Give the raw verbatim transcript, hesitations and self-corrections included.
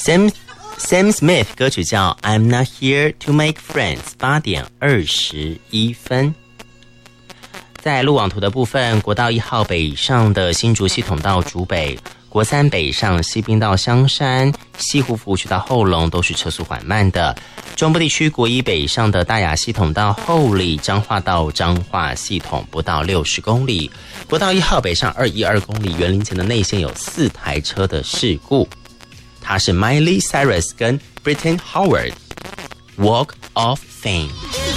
Sam Sam Smith 歌曲叫 I'm Not Here to Make Friends， 八点二十一分。在路网图的部分，国道一号北上的新竹系统到竹北，国三北上西滨到香山，西湖服务区到后龙都是车速缓慢的。中部地区国一北上的大雅系统到后里，彰化到彰化系统不到六十公里。国道一号北上二十一公里，园林前的内线有四台车的事故。它是 Miley Cyrus 跟 Britton Howard Walk of Fame。